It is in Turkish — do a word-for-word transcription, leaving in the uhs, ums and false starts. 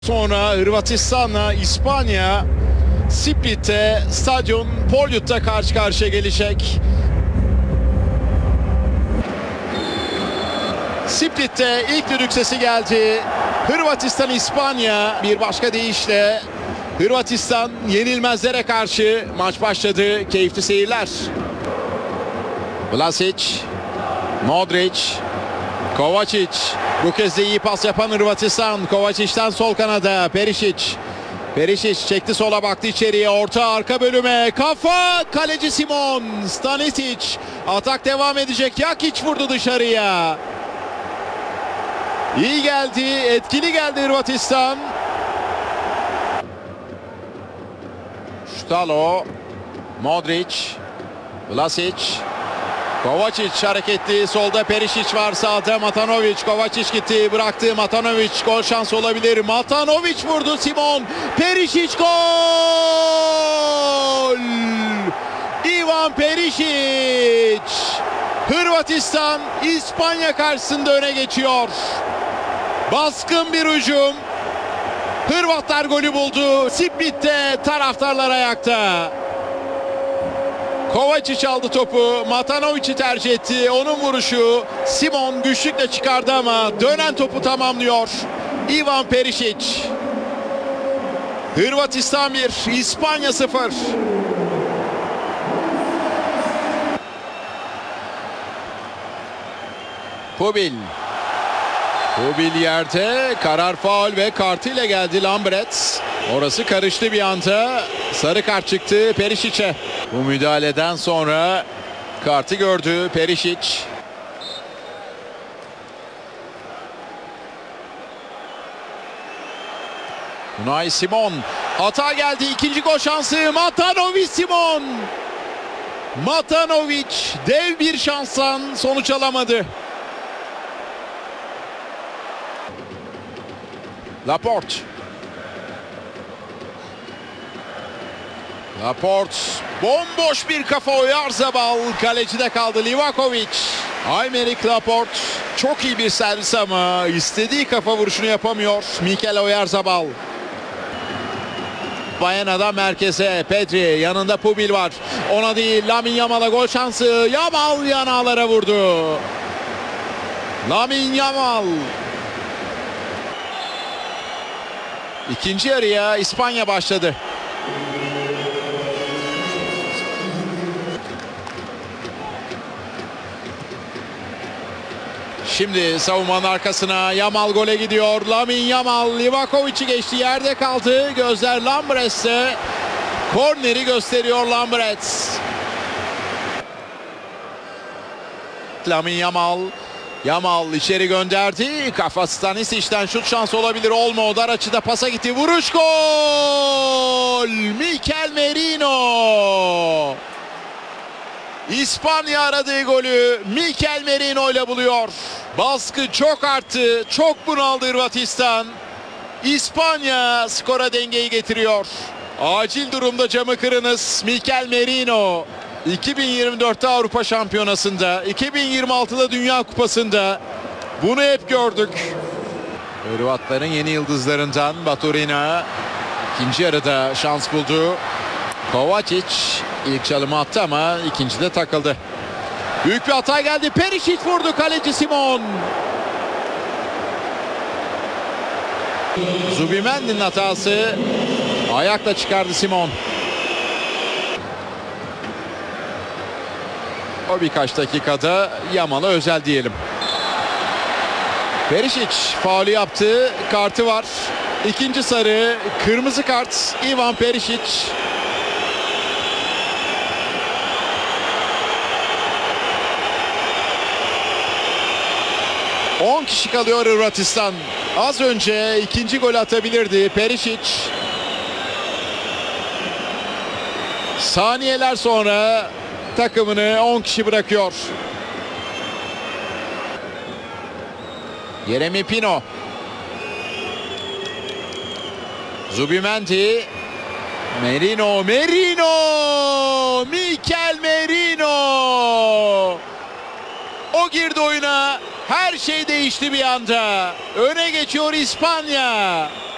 Sonra Hırvatistan'la İspanya Split'te Stadyum Poljut'ta karşı karşıya gelecek. Split'te ilk düdük sesi geldi. Hırvatistan-İspanya bir başka deyişle Hırvatistan yenilmezlere karşı maç başladı. Keyifli seyirler. Vlasic, Modric, Kovacic. Bu kez de iyi pas yapan Hırvatistan. Kovacic'ten sol kanada Perisic. Perisic çekti sola, baktı içeriye. Orta arka bölüme. Kafa, kaleci Simon. Stanisic. Atak devam edecek. Jakic vurdu dışarıya. İyi geldi. Etkili geldi Hırvatistan. Štalo. Modric. Vlasic. Kovacic hareketli. Solda Perisic var. Sağda Matanovic. Kovacic gitti. Bıraktı. Matanovic. Gol şansı olabilir. Matanovic vurdu. Simon. Perisic gol! Ivan Perisic. Hırvatistan İspanya karşısında öne geçiyor. Baskın bir hücum. Hırvatlar golü buldu. Split'te taraftarlar ayakta. Kovacic aldı topu. Matanovic'i tercih etti. Onun vuruşu. Simon güçlükle çıkardı ama dönen topu tamamlıyor Ivan Perisic. Hırvatistan bir, İspanya sıfır. Pubil. Pubil yerde. Karar faul ve kartıyla geldi Lambret. Orası karıştı bir anda. Sarı kart çıktı Perisic'e. Bu müdahaleden sonra kartı gördü Perisic. Unai Simon. Hata geldi. İkinci gol şansı. Matanovic Simon. Matanovic dev bir şanstan sonuç alamadı. Laporte. Laporte. Bomboş bir kafa, Oyarzabal. Kalecide kaldı Livakovic. Aymeric Laporte. Çok iyi bir servis ama istediği kafa vuruşunu yapamıyor Mikel Oyarzabal. Bayana'dan merkeze Pedri. Yanında Pubil var. Ona değil, Lamine Yamal'a gol şansı. Yamal yanağlara vurdu. Lamine Yamal. İkinci yarıya İspanya başladı. Şimdi savunmanın arkasına Yamal gole gidiyor. Lamine Yamal Livakovic'i geçti, yerde kaldı. Gözler Lambret'te. Korneri gösteriyor Lambret. Lamine Yamal. Yamal içeri gönderdi. Kafa Stanisic'ten şut şansı olabilir. Olmo dar açıda pasa gitti. Vuruş gol! Mikel Merino. İspanya aradığı golü Mikel Merino ile buluyor. Baskı çok arttı. Çok bunaldı Hırvatistan. İspanya skora dengeyi getiriyor. Acil durumda camı kırınız Mikel Merino. iki bin yirmi dörtte Avrupa Şampiyonası'nda, iki bin yirmi altıda Dünya Kupası'nda bunu hep gördük. Hırvatların yeni yıldızlarından Baturina ikinci yarıda şans buldu. Kovacic ilk çalımı attı ama ikincide takıldı. Büyük bir hata geldi. Perisic vurdu, kaleci Simon. Zubimendi'nin hatası. Ayakla çıkardı Simon. O birkaç dakikada Yamal'a özel diyelim. Perisic faulü yaptı. Kartı var. İkinci sarı. Kırmızı kart Ivan Perisic. on kişi kalıyor Hırvatistan. Az önce ikinci gol atabilirdi Perisic. Saniyeler sonra takımını on kişi bırakıyor. Yeremi Pino. Zubimendi. Merino. Merino. Mikel Merino. O girdi oyuna. Her şey değişti bir anda. Öne geçiyor İspanya.